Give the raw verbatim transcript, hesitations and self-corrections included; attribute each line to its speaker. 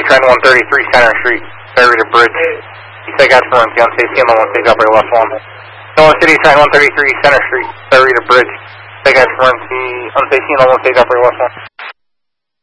Speaker 1: Trend one thirty-three Center Street, Ferry to Bridge. You take out for empty, unsafe C M O one, take up left one. Noah City, Trend one thirty-three Center Street, Ferry to Bridge. Take out for empty, unsafe C M O one, take up left one.